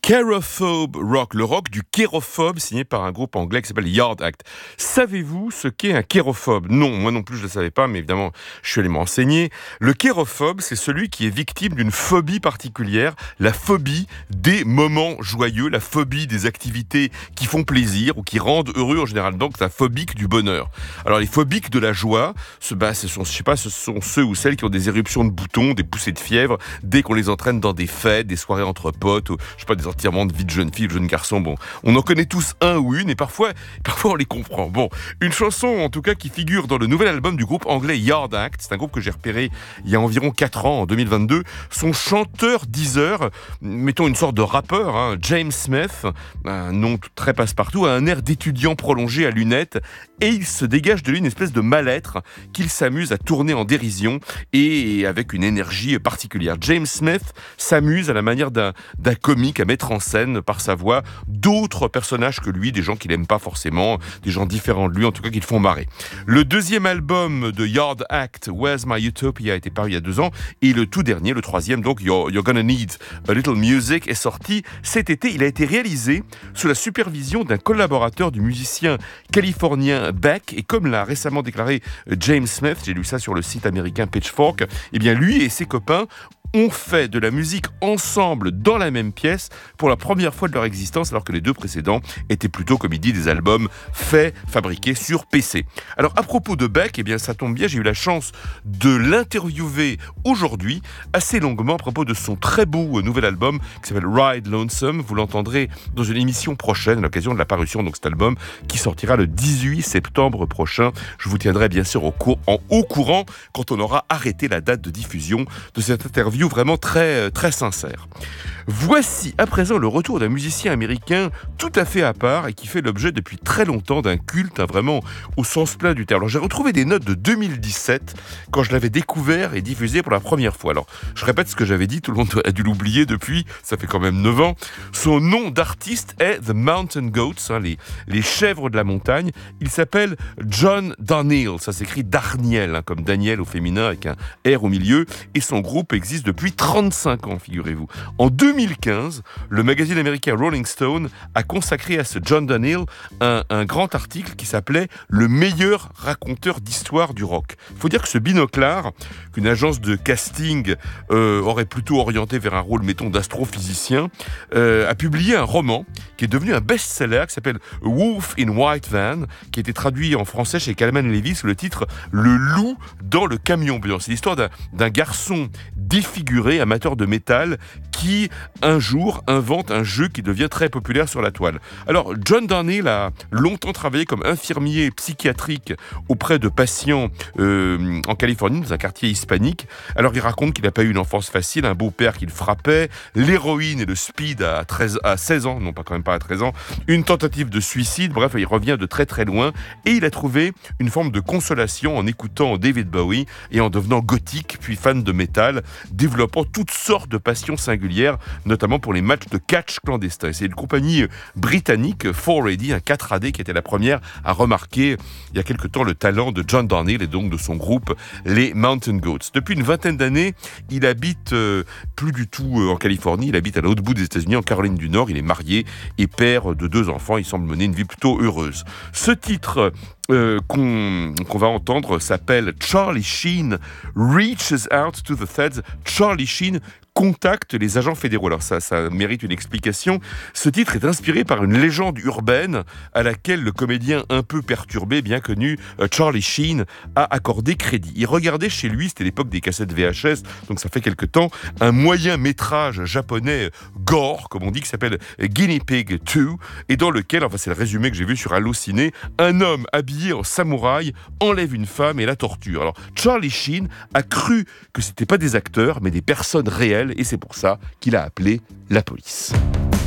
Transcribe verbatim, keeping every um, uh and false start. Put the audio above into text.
Kérophobe rock, le rock du kérophobe signé par un groupe anglais qui s'appelle Yard Act. Savez-vous ce qu'est un kérophobe ? Non, moi non plus je ne le savais pas, mais évidemment je suis allé m'enseigner. Le kérophobe, c'est celui qui est victime d'une phobie particulière, la phobie des moments joyeux, la phobie des activités qui font plaisir ou qui rendent heureux en général. Donc la phobique du bonheur. Alors les phobiques de la joie, ce, bah, ce sont, je sais pas, ce sont ceux ou celles qui ont des éruptions de boutons, des poussées de fièvre dès qu'on les entraîne dans des fêtes, des soirées entre potes, ou, je sais pas, des enterrements de vie de jeune fille, de jeune garçon. Bon, on en connaît tous un ou une et parfois, parfois on les comprend. Bon, une chanson en tout cas qui figure dans le nouvel album du groupe anglais Yard Act. C'est un groupe que j'ai repéré il y a environ quatre ans, en deux mille vingt-deux. Son chanteur Deezer, mettons une sorte de rappeur, hein, James Smith, un nom très passe-partout, a un air d'étudiant prolongé à lunettes et il se dégage de lui une espèce de mal-être qu'il s'amuse à tourner en dérision et avec une énergie particulière. James Smith s'amuse à la manière d'un, d'un comique à mettre en scène par sa voix d'autres personnages que lui, des gens qu'il n'aime pas forcément, des gens différents de lui, en tout cas qui le font marrer. Le deuxième album de Yard Act, Where's My Utopia, a été paru il y a deux ans et le tout dernier, le troisième, donc You're, You're Gonna Need a Little Music, est sorti cet été. Il a été réalisé sous la supervision d'un collaborateur du musicien californien Beck, et comme l'a récemment déclaré James Smith, j'ai lu ça sur le site américain Pitchfork, eh bien lui et ses copains ont fait de la musique ensemble dans la même pièce pour la première fois de leur existence, alors que les deux précédents étaient plutôt, comme il dit, des albums faits, fabriqués sur P C. Alors à propos de Beck, eh bien ça tombe bien, j'ai eu la chance de l'interviewer aujourd'hui assez longuement à propos de son très beau nouvel album qui s'appelle Ride Lonesome. Vous l'entendrez dans une émission prochaine à l'occasion de la parution de cet album qui sortira le dix-huit septembre prochain. Je vous tiendrai bien sûr au cour- en haut courant quand on aura arrêté la date de diffusion de cette interview vraiment très, très sincère. Voici à présent le retour d'un musicien américain tout à fait à part et qui fait l'objet depuis très longtemps d'un culte, hein, vraiment au sens plein du terme. Alors j'ai retrouvé des notes de deux mille dix-sept quand je l'avais découvert et diffusé pour la première fois. Alors je répète ce que j'avais dit, tout le monde a dû l'oublier depuis, ça fait quand même neuf ans. Son nom d'artiste est The Mountain Goats, hein, les, les chèvres de la montagne. Il s'appelle John Darnielle, ça s'écrit Darnielle, hein, comme Daniel au féminin avec un R au milieu, et son groupe existe depuis trente-cinq ans, figurez-vous. En deux mille quinze, le magazine américain Rolling Stone a consacré à ce John Darnielle un, un grand article qui s'appelait « Le meilleur raconteur d'histoire du rock ». Il faut dire que ce binoclard, qu'une agence de casting euh, aurait plutôt orienté vers un rôle, mettons, d'astrophysicien, euh, a publié un roman qui est devenu un best-seller qui s'appelle « Wolf in White Van », qui a été traduit en français chez Calman Levy sous le titre « Le loup dans le camion blanc ». C'est l'histoire d'un, d'un garçon défiguré, amateur de métal, qui un jour invente un jeu qui devient très populaire sur la toile. Alors John Darnielle a longtemps travaillé comme infirmier psychiatrique auprès de patients euh, en Californie, dans un quartier hispanique. Alors il raconte qu'il n'a pas eu une enfance facile, un beau-père qui le frappait, l'héroïne et le speed à, treize, à seize ans, non pas quand même pas à treize ans, une tentative de suicide, bref, il revient de très très loin et il a trouvé une forme de consolation en écoutant David Bowie et en devenant gothique puis fan de métal, développant toutes sortes de passions singulières, notamment pour les matchs de catch clandestins. C'est une compagnie britannique, four A D, un quatre A D, qui était la première à remarquer il y a quelque temps le talent de John Darnielle et donc de son groupe, les Mountain Goats. Depuis une vingtaine d'années, il habite euh, plus du tout euh, en Californie, il habite à l'autre bout des États-Unis, en Caroline du Nord. Il est marié et père de deux enfants. Il semble mener une vie plutôt heureuse. Ce titre Euh, qu'on, qu'on va entendre s'appelle Charlie Sheen Reaches Out to the Feds. Charlie Sheen contacte les agents fédéraux. Alors ça, ça mérite une explication. Ce titre est inspiré par une légende urbaine à laquelle le comédien un peu perturbé, bien connu, Charlie Sheen, a accordé crédit. Il regardait chez lui, c'était l'époque des cassettes V H S, donc ça fait quelque temps, un moyen métrage japonais gore, comme on dit, qui s'appelle Guinea Pig deux, et dans lequel, enfin c'est le résumé que j'ai vu sur Allociné, un homme habillé en samouraï enlève une femme et la torture. Alors Charlie Sheen a cru que c'était pas des acteurs, mais des personnes réelles, et c'est pour ça qu'il a appelé la police.